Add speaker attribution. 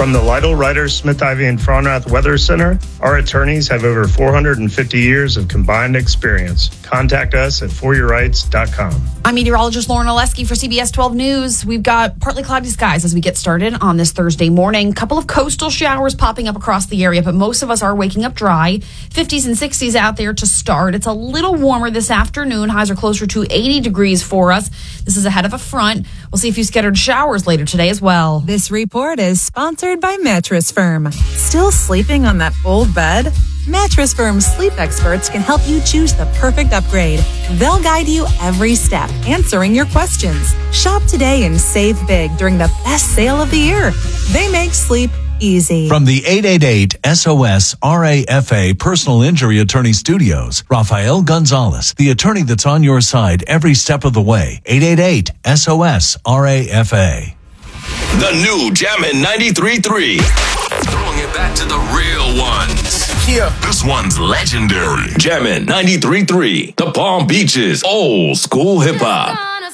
Speaker 1: From the Lytle, Ryder, Smith, Ivy, and Fronrath Weather Center, our attorneys have over 450 years of combined experience. Contact us at foryourrights.com.
Speaker 2: I'm meteorologist Lauren Oleski for CBS 12 News. We've got partly cloudy skies as we get started on this Thursday morning. Couple of coastal showers popping up across the area, but most of us are waking up dry. 50s and 60s out there to start. It's a little warmer this afternoon. Highs are closer to 80 degrees for us. This is ahead of a front. We'll see a few scattered showers later today as well.
Speaker 3: This report is sponsored by Mattress Firm. Still sleeping on that old bed? Mattress Firm's sleep experts can help you choose the perfect upgrade. They'll guide you every step, answering your questions. Shop today and save big during the best sale of the year. They make sleep easy.
Speaker 4: From the 888 SOS RAFA Personal Injury Attorney Studios, Rafael Gonzalez, the attorney that's on your side every step of the way. 888 SOS RAFA.
Speaker 5: The new Jammin' 93.3. Throwing it back to the real ones. Yeah. This one's legendary. Jammin' 93.3. The Palm Beaches old school hip hop.